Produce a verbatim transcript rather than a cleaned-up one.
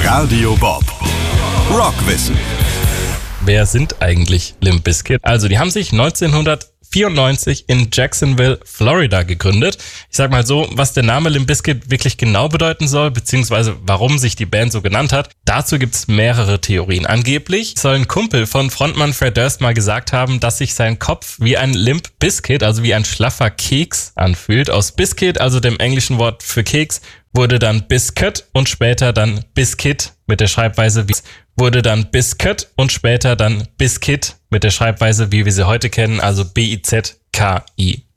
Radio Bob. Rockwissen. Wer sind eigentlich Limp Bizkit? Also, die haben sich neunzehnhundertvierundneunzig in Jacksonville, Florida gegründet. Ich sag mal so, was der Name Limp Bizkit wirklich genau bedeuten soll, beziehungsweise warum sich die Band so genannt hat, dazu gibt's mehrere Theorien. Angeblich soll ein Kumpel von Frontmann Fred Durst mal gesagt haben, dass sich sein Kopf wie ein Limp Bizkit, also wie ein schlaffer Keks, anfühlt. Aus Biscuit, also dem englischen Wort für Keks, wurde dann Biscuit und später dann Bizkit mit der Schreibweise wie wurde dann Bizkit und später dann Bizkit mit der Schreibweise, wie wir sie heute kennen, also B I Z K I.